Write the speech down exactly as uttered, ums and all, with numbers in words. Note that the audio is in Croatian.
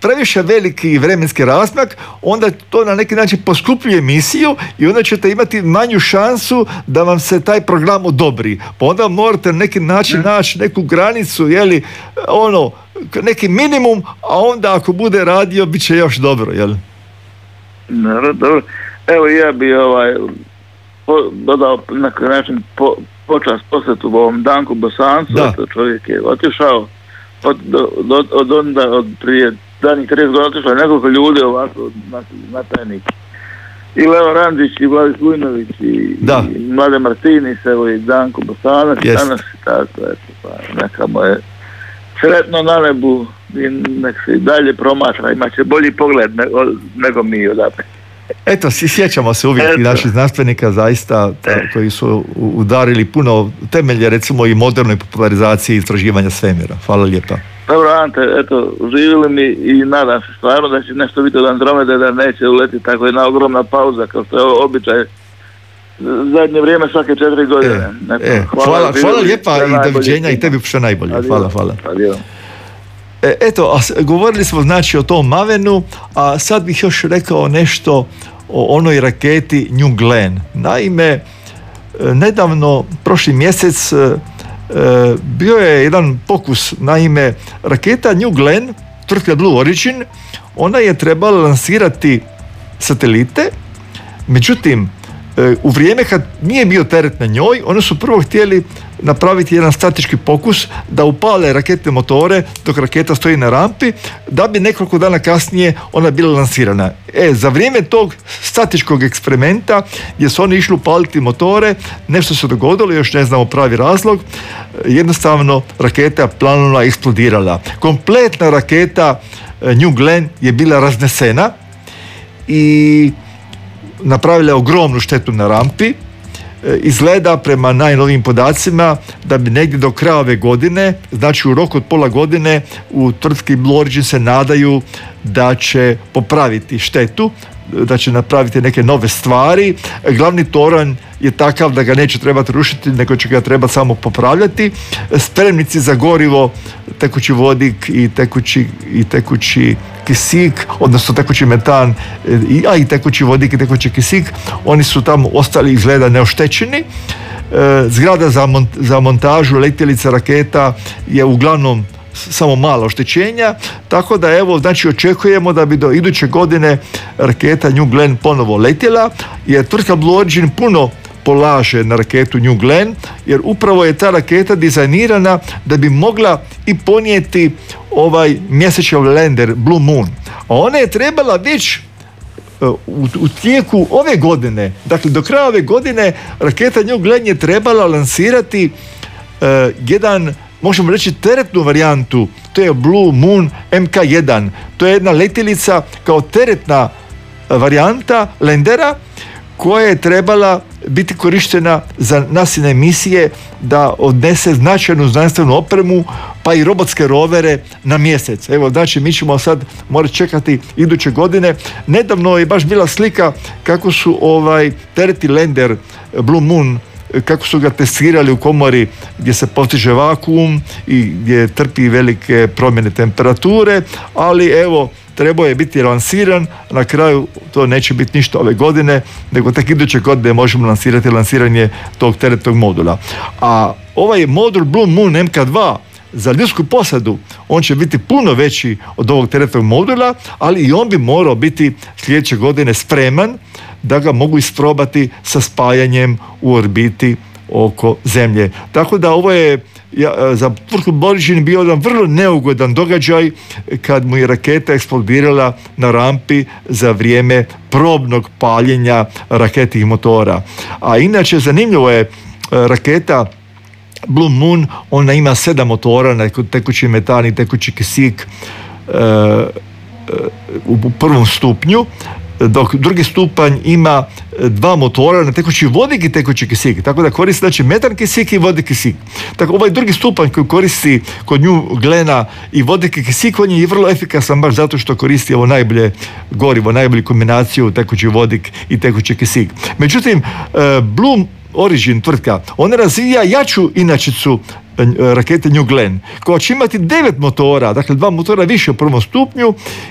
previše veliki vremenski razmak, onda to na neki način poskupljuje emisiju i onda ćete imati manju šansu da vam se taj program odobri. Pa onda morate na neki način naći neku granicu, jeli, ono, neki minimum, a onda ako bude radio, bit će još dobro, jel? Dobro, dobro. Evo ja bi ovaj, po, dodao na neki način po, počast posjetu ovom Danku Bosancu, to čovjek je otišao od, od, od onda, od prije danih trideset godina otišlo nekoliko ljudi ovako na, na tajnik. I Leo Randić, i Vladis Vujnović, i, i Mlade Martinis, evo i Danko Bosanac, yes. Danas i tako, eto, pa neka mu je sretno na nebu i nek se i dalje promatra, imat će bolji pogled nego, nego mi odapre. Eto, sjećamo se uvijek i naših znanstvenika zaista ta, koji su udarili puno temelje, recimo i modernoj popularizaciji istraživanja svemira. Hvala lijepa. Dobro, Ante, eto, živjeli mi i nadam se stvarno da će nešto biti od Andromede, da neće uletiti tako jedna ogromna pauza, kao što je običaj zadnje vrijeme svake četiri godine. E, eto, e, hvala, hvala, hvala lijepa i doviđenja i tebi što najbolje. Adio. Hvala, hvala. Adio. E, eto, a, govorili smo znači o tom Mavenu, a sad bih još rekao nešto o onoj raketi New Glenn. Naime, nedavno, prošli mjesec, E, bio je jedan pokus, naime raketa New Glenn, tvrtka Blue Origin, ona je trebala lansirati satelite, međutim e, u vrijeme kad nije bio teret na njoj, oni su prvo htjeli napraviti jedan statički pokus da upale raketne motore dok raketa stoji na rampi, da bi nekoliko dana kasnije ona bila lansirana. E, za vrijeme tog statičkog eksperimenta gdje su oni išli upaliti motore, nešto se dogodilo, još ne znamo pravi razlog, jednostavno raketa planula eksplodirala. Kompletna raketa New Glenn je bila raznesena i napravila ogromnu štetu na rampi. Izgleda prema najnovijim podacima da bi negdje do kraja ove godine, znači u roku od pola godine, u tvrtki Blue Origin se nadaju da će popraviti štetu, da će napraviti neke nove stvari. Glavni toranj je takav da ga neće trebati rušiti, nego će ga trebati samo popravljati. Spremnici za gorivo, tekući vodik i tekući, i tekući kisik, odnosno tekući metan, a i tekući vodik i tekući kisik, oni su tamo ostali izgleda neoštećeni. Zgrada za, mont, za montažu letjelica raketa je uglavnom samo malo oštećenja, tako da evo, znači očekujemo da bi do iduće godine raketa New Glenn ponovo letjela, jer tvrtka Blue Origin puno polaže na raketu New Glenn, jer upravo je ta raketa dizajnirana da bi mogla i ponijeti ovaj mjesečni lander Blue Moon. A ona je trebala već u, u tijeku ove godine, dakle do kraja ove godine, raketa New Glenn je trebala lansirati uh, jedan, možemo reći, teretnu varijantu, to je Blue Moon M K jedan. To je jedna letjelica kao teretna varijanta landera koja je trebala biti korištena za nasilne misije da odnese značajnu znanstvenu opremu pa i robotske rovere na mjesec. Evo, znači mi ćemo sad morati čekati iduće godine. Nedavno je baš bila slika kako su ovaj teretni lander Blue Moon, kako su ga testirali u komori gdje se postiže vakuum i gdje trpi velike promjene temperature, ali evo, trebao je biti lansiran, na kraju to neće biti ništa ove godine, nego tek iduće godine možemo lansirati lansiranje tog teretnog modula. A ovaj modul Blue Moon M K dva za ljudsku posadu, on će biti puno veći od ovog teretnog modula, ali i on bi morao biti sljedeće godine spreman da ga mogu isprobati sa spajanjem u orbiti oko Zemlje. Tako da ovo je ja, za tvrtku Blue Origin bio jedan vrlo neugodan događaj kad mu je raketa eksplodirala na rampi za vrijeme probnog paljenja raketnih motora. A inače zanimljivo je, raketa Blue Moon, ona ima sedam motora, tekući metan i tekući kisik e, e, u prvom stupnju, dok drugi stupanj ima dva motora na tekući vodik i tekući kisik, tako da koristi znači metan kisik i vodik kisik. Tako ovaj drugi stupanj koji koristi kod New Glenna i vodik i kisik, on je vrlo efikasan baš zato što koristi ovo najbolje gorivo, najbolju kombinaciju tekući vodik i tekući kisik. Međutim, Blue Origin tvrtka, ona razvija jaču inačicu rakete New Glenn, koja će imati devet motora, dakle dva motora više u prvom stupnju